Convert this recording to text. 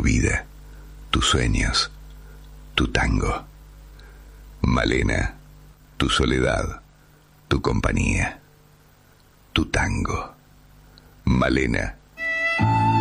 tu vida, tus sueños, tu tango. Malena, tu soledad, tu compañía, tu tango. Malena,